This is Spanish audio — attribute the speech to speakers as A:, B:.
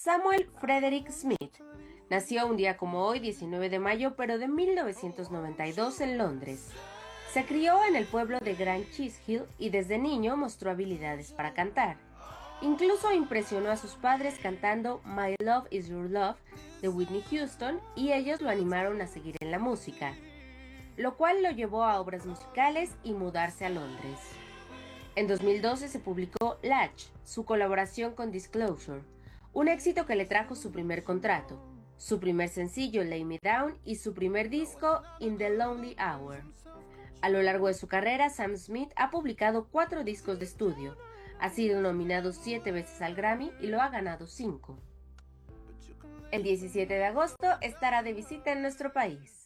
A: Samuel Frederick Smith nació un día como hoy, 19 de mayo, pero de 1992 en Londres. Se crió en el pueblo de Grand Chishill y desde niño mostró habilidades para cantar. Incluso impresionó a sus padres cantando My Love Is Your Love de Whitney Houston y ellos lo animaron a seguir en la música, lo cual lo llevó a obras musicales y mudarse a Londres. En 2012 se publicó Latch, su colaboración con Disclosure, un éxito que le trajo su primer contrato, su primer sencillo Lay Me Down y su primer disco In the Lonely Hour. A lo largo de su carrera, Sam Smith ha publicado 4 discos de estudio, ha sido nominado 7 veces al Grammy y lo ha ganado 5. El 17 de agosto estará de visita en nuestro país.